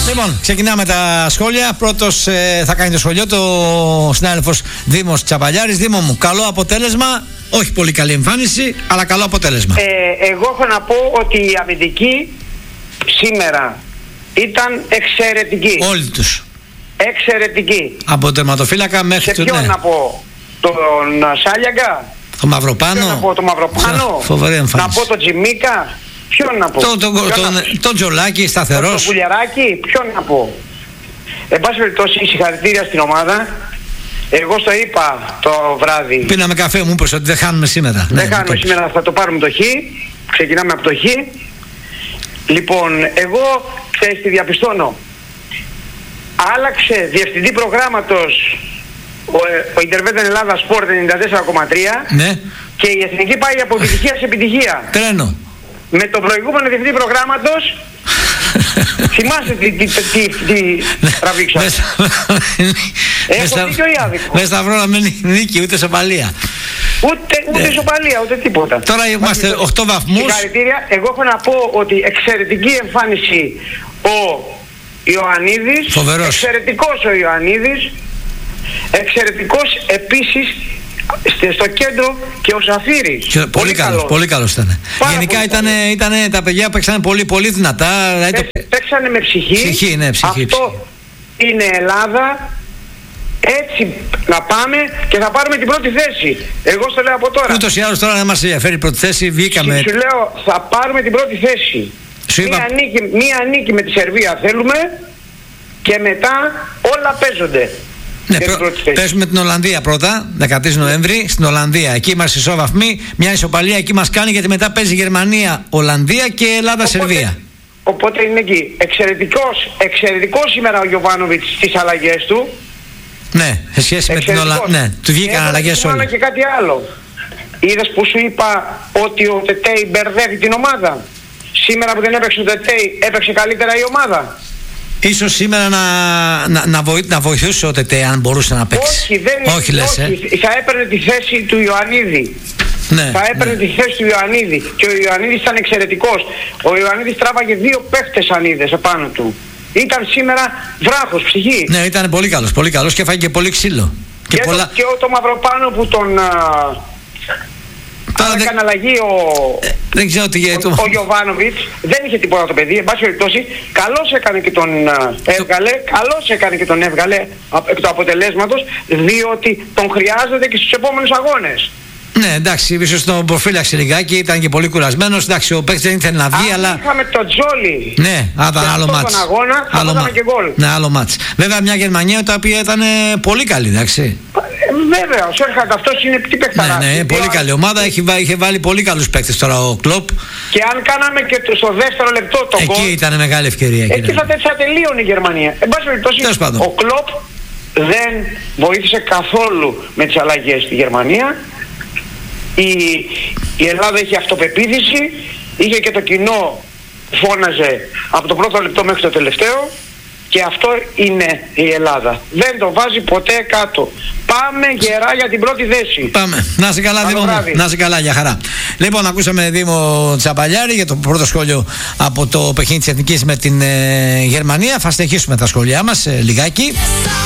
Λοιπόν, ξεκινάμε τα σχόλια. Πρώτος θα κάνει το σχολείο το συνάδελφος Δήμος Τσαπαλιάρης. Δήμο μου, καλό αποτέλεσμα. Όχι πολύ καλή εμφάνιση, αλλά καλό αποτέλεσμα. Εγώ έχω να πω ότι η αμυντική σήμερα ήταν εξαιρετική. Όλοι τους. Εξαιρετική. Από τερματοφύλακα μέχρι το. Ποιον να πω, τον Σάλιαγκα. Το Μαυροπάνο. Ποιον να πω, τον Μαυροπάνο. Φοβερή εμφάνιση. Να πω τον Τζιμίκα. Ποιον να πω. Τον Τζολάκη, σταθερός. Τον Πουλιαράκη. Ποιον να πω. Εν πάση περιπτώσει, συγχαρητήρια στην ομάδα. Εγώ στο είπα το βράδυ. Πίναμε καφέ, μου είπες ότι δεν χάνουμε σήμερα. Δεν χάνουμε σήμερα, θα το πάρουμε το Χ. Ξεκινάμε από το Χ. Λοιπόν, εγώ ξέρεις τι διαπιστώνω. Άλλαξε διευθυντή προγράμματος ο Ιντερβέντεν Ελλάδα Sport 94,3. Ναι. Και η εθνική πάει από επιτυχία σε επιτυχία. Τρένο. Με τον προηγούμενο διευθυντή προγράμματος. Θυμάστε τι τραβήξα. Έχω δίκιο ή άδικο. Με σταυρό να μην νίκη ούτε σοπαλία. Ούτε ισοπαλία, ούτε τίποτα. Τώρα είμαστε 8 βαθμούς. Συγχαρητήρια. Εγώ έχω να πω ότι εξαιρετική εμφάνιση ο Ιωαννίδης. Φοβερός. Εξαιρετικός ο Ιωαννίδης. Εξαιρετικός επίσης στο κέντρο και ο Σαφύρης. Πολύ καλός ήταν. Γενικά ήταν τα παιδιά που παίξανε πολύ δυνατά. Παίξανε με ψυχή. Ναι, ψυχή. Αυτό είναι Ελλάδα. Έτσι να πάμε και θα πάρουμε την πρώτη θέση. Εγώ στο λέω από τώρα. Ούτως ή άλλως τώρα δεν μας ενδιαφέρει η πρώτη θέση. Βγήκαμε. Σου λέω θα πάρουμε την πρώτη θέση. Μία νίκη με τη Σερβία θέλουμε. Και μετά όλα παίζονται. Ναι, παίζουμε την Ολλανδία πρώτα, 13 Νοέμβρη, στην Ολλανδία. Εκεί είμαστε ισόβαθμοι. Μια ισοπαλία εκεί μας κάνει, γιατί μετά παίζει Γερμανία, Ολλανδία και Ελλάδα-Σερβία. Οπότε είναι εκεί. Εξαιρετικός σήμερα ο Γιοβάνοβιτς στις αλλαγές του. Ναι, σε σχέση με την Ολλανδία. Ναι, του βγήκαν αλλαγές όλοι. Και κάτι άλλο. Είδες που σου είπα ότι ο Τετέι μπερδεύει την ομάδα. Σήμερα που δεν έπαιξε ο Τετέι, έπαιξε καλύτερα η ομάδα. Ίσως σήμερα να βοηθούσε ο Τετέ αν μπορούσε να παίξει. Όχι, θα έπαιρνε τη θέση του Ιωαννίδη. Ναι, θα έπαιρνε τη θέση του Ιωαννίδη. Και ο Ιωαννίδης ήταν εξαιρετικός. Ο Ιωαννίδης τράβαγε 2 παίχτες αν είδες επάνω του. Ήταν σήμερα βράχος, ψυχή. Ναι, ήταν πολύ καλός και φάγε και πολύ ξύλο. Και το Μαυροπάνο που τον... Άρα έκανε αλλαγή δεν ξέρω τι γίνεται. Ο Γιοβάνοβιτς δεν είχε τίποτα το παιδί. Εν πάση περιπτώσει, καλώς έκανε και τον έβγαλε εκ του αποτελέσματος, διότι τον χρειάζεται και στους επόμενους αγώνες. Ναι, εντάξει, ίσως τον προφύλαξε λιγάκι, ήταν και πολύ κουρασμένος. Εντάξει, ο παίκτης δεν ήθελε να βγει, αλλά. Είχαμε τον Τζόλι. Ναι, ήταν άλλο μάτς. Στον αγώνα θα δώσαμε και γκολ. Ναι, άλλο μάτς. Βέβαια, μια Γερμανία τα οποία ήταν πολύ καλή, εντάξει. Βέβαια, ο Σέρχαντ αυτός είναι τι παιχταράς. Ναι, πολύ καλή ομάδα. Είχε βάλει πολύ καλούς παίκτες τώρα ο Κλοπ. Και αν κάναμε και στο δεύτερο λεπτό το γκολ. Εκεί ήταν μεγάλη ευκαιρία. Εκεί θα τελείωνε η Γερμανία. Εν πάση περιπτώσει, ο Κλοπ δεν βοήθησε καθόλου με τις αλλαγές στη Γερμανία. Η Ελλάδα είχε αυτοπεποίθηση, είχε και το κοινό φώναζε από το πρώτο λεπτό μέχρι το τελευταίο, και αυτό είναι η Ελλάδα. Δεν το βάζει ποτέ κάτω. Πάμε γερά για την πρώτη θέση. Πάμε. Να είσαι καλά, Δήμο. Να είσαι καλά, για χαρά. Λοιπόν, ακούσαμε Δήμο Τσαπαλιάρη για το πρώτο σχόλιο από το παιχνίδι της Εθνικής με την Γερμανία. Θα συνεχίσουμε τα σχόλιά μας λιγάκι.